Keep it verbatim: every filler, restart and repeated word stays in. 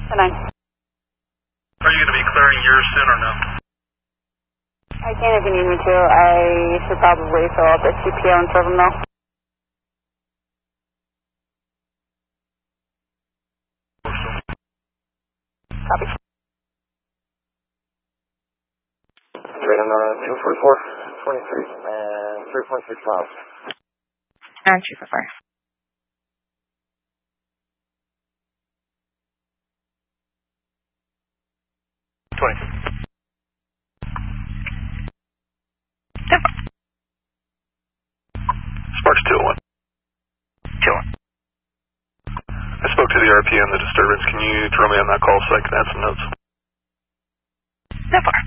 nine. Are you going to be clearing yours soon or no? I can if you need me to. I should probably fill out the C P O and serve them though. Copy. Right on uh, two forty-four, twenty-three, and three point six miles. And two for four. twenty. Sparks two oh one. two oh one. I spoke to the R P M, the disturbance. Can you throw me on that call so I can add some notes? No far.